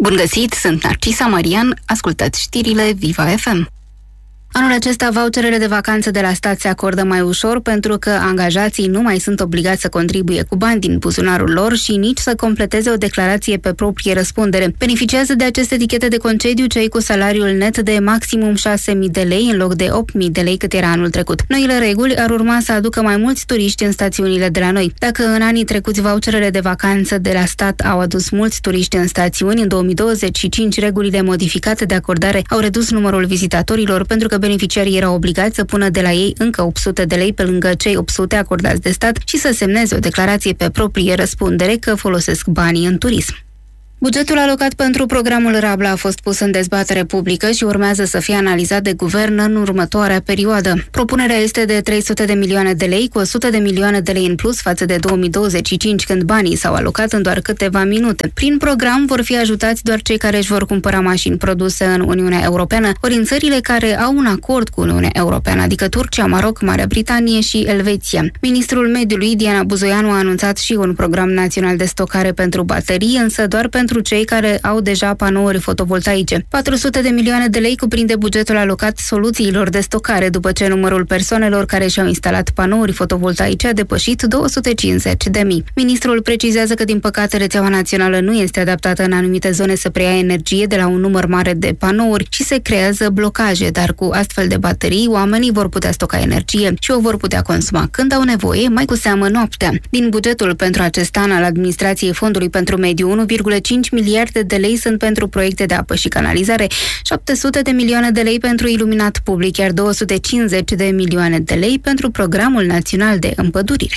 Bun găsit, sunt Narcisa Marian, ascultați știrile Viva FM. Anul acesta, voucherele de vacanță de la stat se acordă mai ușor pentru că angajații nu mai sunt obligați să contribuie cu bani din buzunarul lor și nici să completeze o declarație pe proprie răspundere. Beneficiază de aceste etichete de concediu cei cu salariul net de maximum 6.000 de lei în loc de 8.000 de lei cât era anul trecut. Noile reguli ar urma să aducă mai mulți turiști în stațiunile de la noi. Dacă în anii trecuți voucherele de vacanță de la stat au adus mulți turiști în stațiuni, în 2025 regulile modificate de acordare au redus numărul vizitatorilor pentru că beneficiarii erau obligați să pună de la ei încă 800 de lei pe lângă cei 800 acordați de stat și să semneze o declarație pe proprie răspundere că folosesc banii în turism. Bugetul alocat pentru programul Rabla a fost pus în dezbatere publică și urmează să fie analizat de guvern în următoarea perioadă. Propunerea este de 300 de milioane de lei, cu 100 de milioane de lei în plus față de 2025, când banii s-au alocat în doar câteva minute. Prin program vor fi ajutați doar cei care își vor cumpăra mașini produse în Uniunea Europeană, ori în țările care au un acord cu Uniunea Europeană, adică Turcia, Maroc, Marea Britanie și Elveția. Ministrul Mediului, Diana Buzoianu, a anunțat și un program național de stocare pentru baterii, însă doar pentru cei care au deja panouri fotovoltaice. 400 de milioane de lei cuprinde bugetul alocat soluțiilor de stocare, după ce numărul persoanelor care și-au instalat panouri fotovoltaice a depășit 250.000. Ministrul precizează că, din păcate, rețeaua națională nu este adaptată în anumite zone să preia energie de la un număr mare de panouri și se creează blocaje, dar cu astfel de baterii, oamenii vor putea stoca energie și o vor putea consuma când au nevoie, mai cu seamă noaptea. Din bugetul pentru acest an al Administrației Fondului pentru Mediu, 1,5 miliarde de lei sunt pentru proiecte de apă și canalizare, 700 de milioane de lei pentru iluminat public, iar 250 de milioane de lei pentru Programul Național de Împădurire.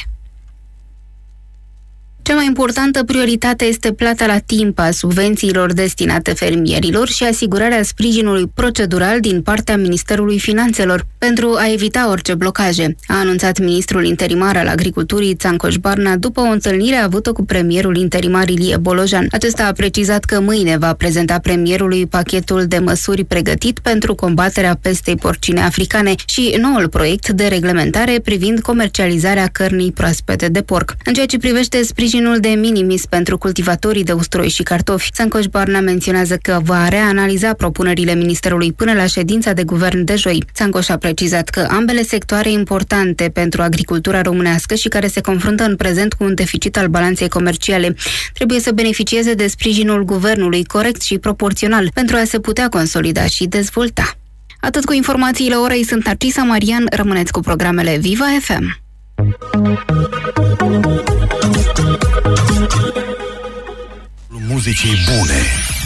Cea mai importantă prioritate este plata la timp a subvențiilor destinate fermierilor și asigurarea sprijinului procedural din partea Ministerului Finanțelor pentru a evita orice blocaje, a anunțat ministrul interimar al Agriculturii Țancoș Barna după o întâlnire avută cu premierul interimar Ilie Bolojan. Acesta a precizat că mâine va prezenta premierului pachetul de măsuri pregătit pentru combaterea pestei porcine africane și noul proiect de reglementare privind comercializarea cărnii proaspete de porc. În ceea ce privește sprijinul de minimis pentru cultivatorii de usturoi și cartofi, Țancoș Barna menționează că va reanaliza propunerile Ministerului până la ședința de guvern de joi. Țancoș a precizat că ambele sectoare importante pentru agricultura românească și care se confruntă în prezent cu un deficit al balanței comerciale trebuie să beneficieze de sprijinul guvernului corect și proporțional pentru a se putea consolida și dezvolta. Atât cu informațiile orei, sunt Narcisa Marian, rămâneți cu programele Viva FM. Muzicii bune.